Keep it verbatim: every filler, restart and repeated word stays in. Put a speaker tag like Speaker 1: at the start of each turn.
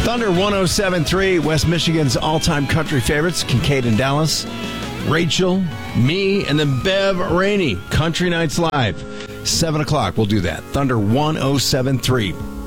Speaker 1: Thunder one oh seven point three, West Michigan's all-time country favorites, Kincaid and Dallas, Rachel, me, and then Bev Rainey. Country Nights Live. seven o'clock, we'll do that. Thunder one oh seven point three.